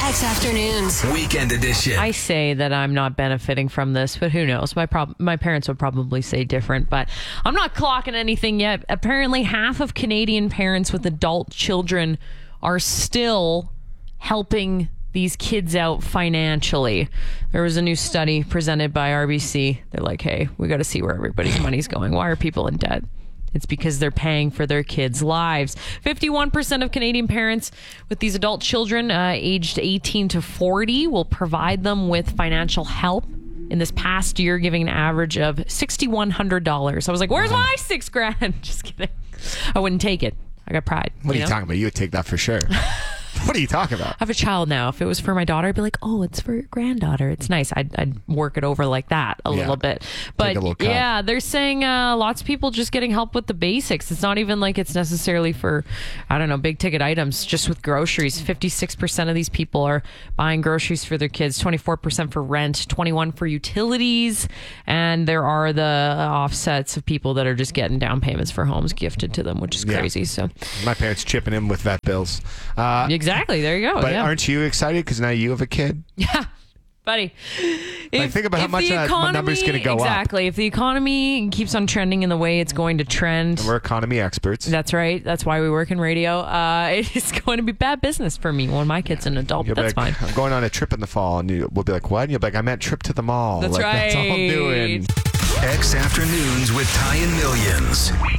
X Afternoons. Weekend edition. I say that I'm not benefiting from this, but who knows? My parents would probably say different, but I'm not clocking anything yet. Apparently, half of Canadian parents with adult children are still helping these kids out financially. There was a new study presented by RBC. They're like, hey, we got to see where everybody's money's going. Why are people in debt? It's because they're paying for their kids' lives. 51% of Canadian parents with these adult children aged 18 to 40 will provide them with financial help in this past year, giving an average of $6,100. I was like, where's my $6,000? Just kidding. I wouldn't take it. I got pride. What are you talking about? You would take that for sure. What are you talking about? I have a child now. If it was for my daughter, I'd be like, oh, it's for your granddaughter. It's nice. I'd work it over like that a little bit. But yeah, they're saying lots of people just getting help with the basics. It's not even like it's necessarily for, I don't know, big ticket items, just with groceries. 56% of these people are buying groceries for their kids, 24% for rent, 21% for utilities. And there are the offsets of people that are just getting down payments for homes gifted to them, which is crazy. So my parents chipping in with vet bills. Exactly. There you go. But aren't you excited because now you have a kid? Yeah. Buddy. Think about how much that number's going to go up. Exactly. If the economy keeps on trending in the way it's going to trend. And we're economy experts. That's right. That's why we work in radio. It's going to be bad business for me when my kid's an adult. But that's fine. I'm going on a trip in the fall. And we'll be like, what? And you'll be like, I meant trip to the mall. That's right. That's all I'm doing. X Afternoons with Ty and Millions.